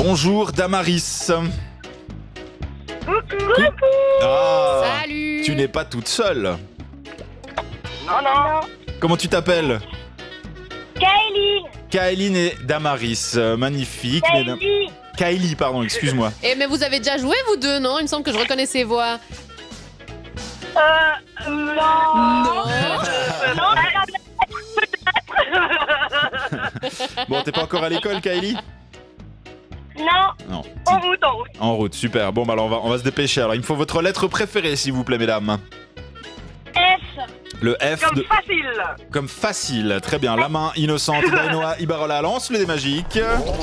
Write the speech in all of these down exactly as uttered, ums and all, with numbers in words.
Bonjour Damaris. Coucou. Ah, Salut. tu n'es pas toute seule. Non, non. Comment tu t'appelles? Kylie. Kaeline et Damaris. Euh, magnifique. mesdames. Kylie. Kylie, pardon, excuse-moi. Eh, mais vous avez déjà joué, vous deux, non? Il me semble que je reconnais ces voix. Euh, non. Non. Euh, non, Bon, t'es pas encore à l'école, Kylie? non. Non. En route, en route. En route, super. Bon, bah alors on va, on va se dépêcher. Alors, il me faut votre lettre préférée, s'il vous plaît, mesdames. S. Le F Comme de... facile. Comme facile. Très bien. La main innocente d'Ainoa Ibarola lance le dé magique.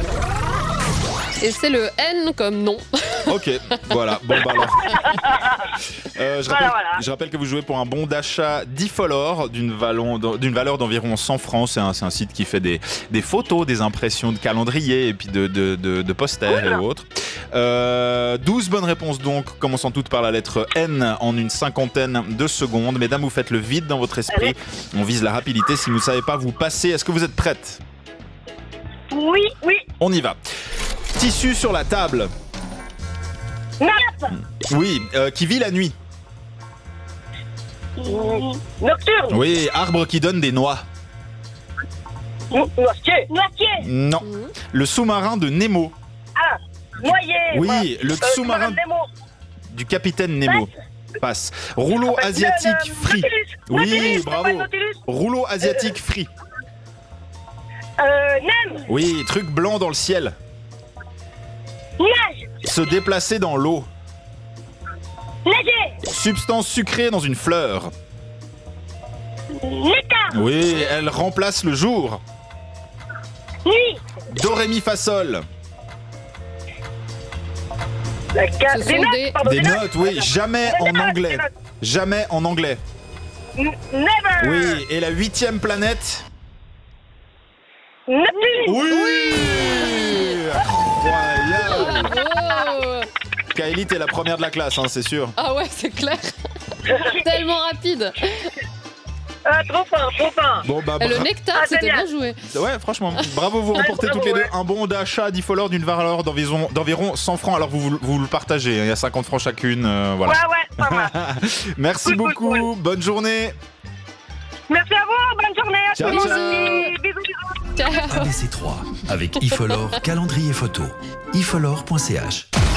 Et c'est le N comme non. Ok, voilà. Bon, bah alors. Euh, je, Voilà, rappelle, voilà. je rappelle que vous jouez pour un bon d'achat d'Ifolor d'une valo- d'une valeur d'environ cent francs. C'est un, c'est un site qui fait des, des photos, des impressions de calendrier et puis de, de, de, de posters et autres. Euh, douze bonnes réponses donc, commençant toutes par la lettre N en une cinquantaine de secondes. Mesdames, vous faites le vide dans votre esprit. On vise la rapidité. Si vous ne savez pas, vous passez. Est-ce que vous êtes prêtes? Oui, oui. On y va. Tissu sur la table. Nappe. Oui, euh, qui vit la nuit. Nocturne. Oui, arbre qui donne des noix. Noirtier. Noirtier. Non. Le sous-marin de Nemo. Ah. Noyer. Oui, le Euh, sous-marin Nemo. du capitaine Nemo. Passe. Rouleau Euh, asiatique le- le- frit. Nautilus. Oui, Nautilus, bravo. c'est pas Nautilus. Rouleau asiatique frit. Euh, Nem. Oui, truc blanc dans le ciel. Nuage. Se déplacer dans l'eau. Nager. Substance sucrée dans une fleur. Nectar. Oui, elle remplace le jour. Nuit. Do, ré, mi, fa, sol. La ca- Ce Des sont notes, des- pardon, Des notes, oui, jamais Des en notes, anglais. des notes. Jamais en anglais. N- Never. Oui, et la huitième planète. Neptune. Oui, incroyable. Bravo. Kylie, t'es la première de la classe, hein, c'est sûr. Ah ouais, c'est clair. Tellement rapide. Ah, trop fin, trop fin. Bon, bah, Et le bra- nectar, Ah, c'était génial. bien joué. ouais, franchement, bravo, vous Ouais, remportez bravo, toutes les deux ouais. un bon d'achat d'Ifolor d'une valeur d'environ, d'environ cent francs. Alors, vous, vous, vous le partagez, hein, il y a cinquante francs chacune, euh, voilà. Ouais, ouais, pas mal. Merci Cool, beaucoup, cool, bonne journée. Merci à vous, bonne journée. À Ciao, tout le monde. ciao. Bisous, bisous. Ciao. A B C trois avec Ifolor calendrier photo. ifolor point c h